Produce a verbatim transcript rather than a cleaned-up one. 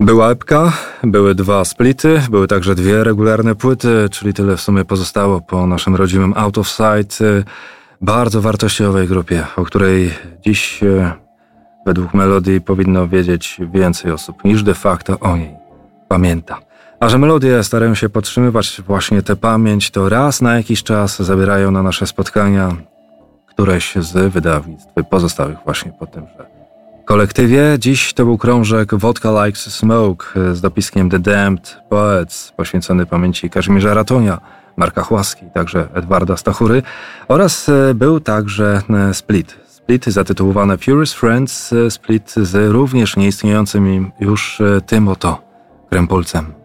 Była epka, były dwa splity, były także dwie regularne płyty, czyli tyle w sumie pozostało po naszym rodzimym Out of Sight, bardzo wartościowej grupie, o której dziś według melodii powinno wiedzieć więcej osób niż de facto o niej pamięta. A że melodie starają się podtrzymywać właśnie tę pamięć, to raz na jakiś czas zabierają na nasze spotkania któreś z wydawnictw pozostałych właśnie po tymże kolektywie. Dziś to był krążek Vodka Likes Smoke z dopiskiem The Damned Poets, poświęcony pamięci Kazimierza Ratonia, Marka Chłaski, także Edwarda Stachury, oraz był także split. Split zatytułowany Furious Friends, split z również nieistniejącym już tym oto Krempulcem.